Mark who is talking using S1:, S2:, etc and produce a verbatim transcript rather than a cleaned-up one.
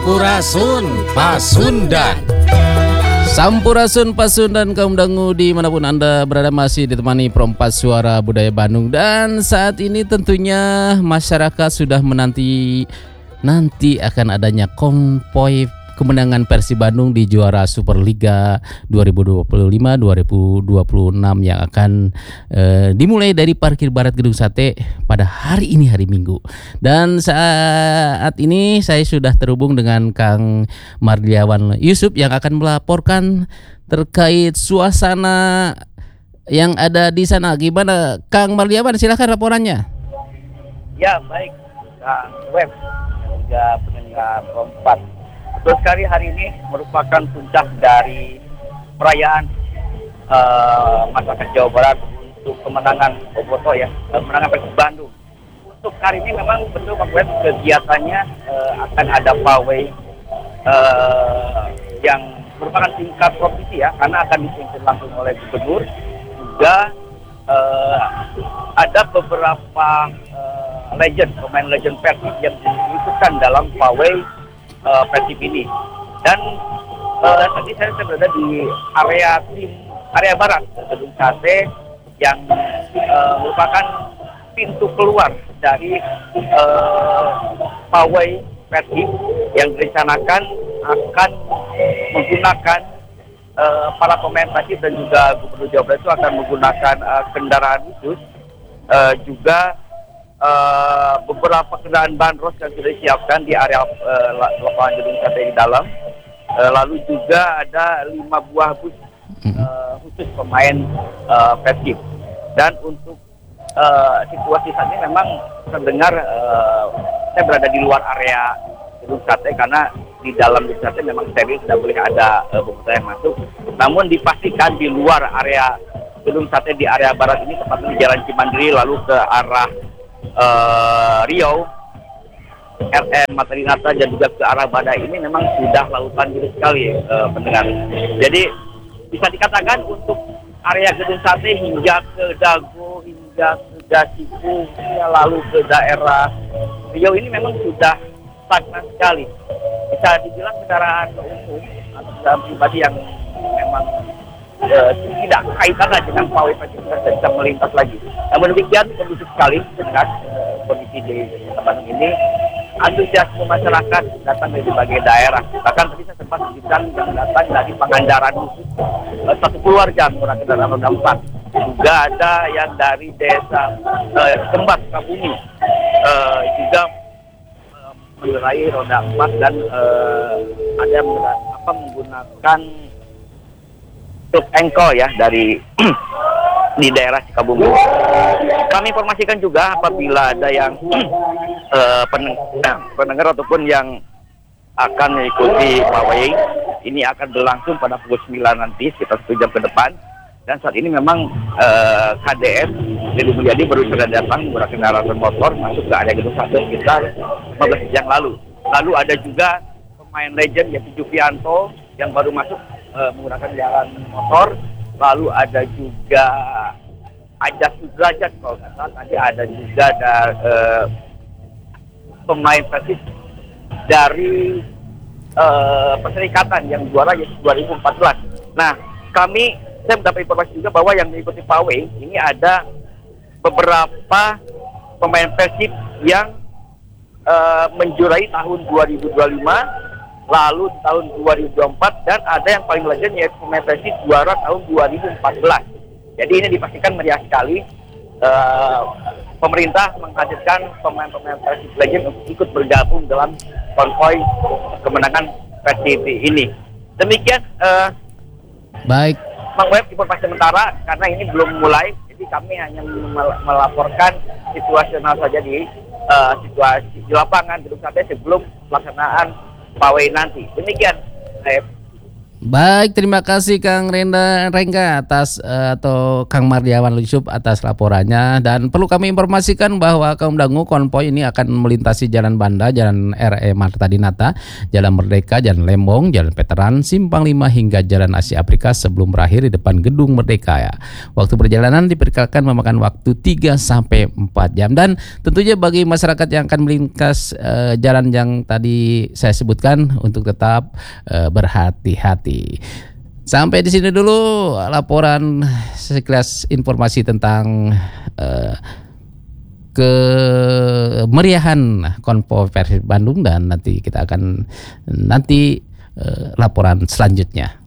S1: Sampurasun Pasundan.
S2: Sampurasun Pasundan kaum dangu dimanapun Anda berada, masih ditemani Perempat Suara Budaya Bandung. Dan saat ini tentunya masyarakat sudah menanti nanti akan adanya konvoy kemenangan Persib Bandung di juara Superliga dua ribu dua puluh lima dua ribu dua puluh enam yang akan eh, dimulai dari parkir barat Gedung Sate pada hari ini, hari Minggu. Dan saat ini saya sudah terhubung dengan Kang Mardiawan Yusuf yang akan melaporkan terkait suasana yang ada di sana. Gimana Kang Mardiawan, silakan laporannya.
S3: Ya baik, Kang Web juga pendengar Perempat. Betul sekali, hari ini merupakan puncak dari perayaan uh, masyarakat Jawa Barat untuk kemenangan Boboto ya, kemenangan Persib Bandung. Untuk hari ini memang betul Pak Web, kegiatannya uh, akan ada pawai uh, yang merupakan tingkat provinsi ya, karena akan dipimpin langsung oleh gubernur. Juga uh, ada beberapa uh, legend, pemain legend Persib yang diikutkan dalam pawai Uh, Persib ini. Dan uh, tadi saya, saya berada di area tim area barat Gedung Sate yang uh, merupakan pintu keluar dari uh, pawai Persib yang direncanakan akan menggunakan uh, para pemain Persib dan juga Gubernur Jawa Barat itu akan menggunakan uh, kendaraan khusus, uh, juga Uh, beberapa kendaraan bandros yang sudah disiapkan di area uh, lapangan Gedung Sate di dalam. Uh, lalu juga ada lima buah bus uh, khusus pemain uh, Persib. Dan untuk uh, situasi saat ini memang terdengar uh, saya berada di luar area Gedung Sate karena di dalam Gedung Sate memang steril, tidak boleh ada uh, bobotoh yang masuk. Namun dipastikan di luar area Gedung Sate di area barat ini, tepatnya di Jalan Cimandiri lalu ke arah Uh, Riau, R M Materinata dan juga ke arah Badai ini memang sudah lautan biru sekali uh, pendengar. Jadi bisa dikatakan untuk area Gedung Sate hingga ke Dago, hingga ke Gasipu, lalu ke daerah Riau ini memang sudah stagnan sekali. Bisa dibilang kendaraan umum atau kendaraan pribadi yang memang Uh, tidak kaitanlah dengan pawai Persib bisa melintas lagi. Namun demikian kondusif sekali dengan uh, kondisi di Kota Bandung ini. Antusiasme masyarakat datang dari berbagai daerah. Bahkan tadi saya sempat bilang yang datang dari Pangandaran khusus, uh, satu keluarga menggunakan kendaraan roda empat. Juga ada yang dari desa uh, Kembat Sukabumi uh, juga uh, mengendarai roda empat dan uh, ada yang apa, menggunakan truk engkol ya dari di daerah Sukabumi. Kami informasikan juga apabila ada yang uh, peneng pendengar ataupun yang akan mengikuti pawai ini akan berlangsung pada pukul sembilan nanti, sekitar satu jam ke depan. Dan saat ini memang uh, K D S Deddy Mulyadi baru saja datang menggunakan kendaraan motor masuk ke area Gedung Sate sekitar lima belas jam lalu. Lalu ada juga pemain legend yaitu Juvianto yang baru masuk Uh, menggunakan jalan motor. Lalu ada juga Ajas Sudrajat kalau nggak salah, tadi ada juga ada uh, pemain Persib dari uh, Perserikatan yang juara yaitu dua ribu empat belas. Nah, kami saya mendapat informasi juga bahwa yang mengikuti pawai ini ada beberapa pemain Persib yang uh, menjuarai tahun dua ribu dua puluh lima, lalu tahun dua ribu dua puluh empat, dan ada yang paling legend yaitu pemain Persib juara tahun dua ribu empat belas. Jadi ini dipastikan meriah sekali. Uh, pemerintah menghadirkan pemain-pemain Persib legend untuk ikut bergabung dalam konvoy kemenangan Persib ini. Demikian uh,
S2: baik
S3: Bang Web, informasi sementara karena ini belum mulai. Jadi kami hanya melaporkan situasional saja di uh, situasi di lapangan Gedung Sate sebelum pelaksanaan pawai nanti. Demikian. Baik.
S2: Baik, terima kasih Kang Renda Rengga atas eh, atau Kang Mardiawan Yusuf atas laporannya. Dan perlu kami informasikan bahwa kaum dangu konvoy ini akan melintasi Jalan Banda, Jalan R E Marta Dinata, Jalan Merdeka, Jalan Lembong, Jalan Veteran, Simpang lima hingga Jalan Asia Afrika sebelum berakhir di depan Gedung Merdeka ya. Waktu perjalanan diperkirakan memakan waktu tiga sampai empat jam. Dan tentunya bagi masyarakat yang akan melintas eh, jalan yang tadi saya sebutkan untuk tetap eh, berhati-hati. Sampai di sini dulu laporan sekilas informasi tentang uh, kemeriahan konvoy Persib Bandung, dan nanti kita akan nanti uh, laporan selanjutnya.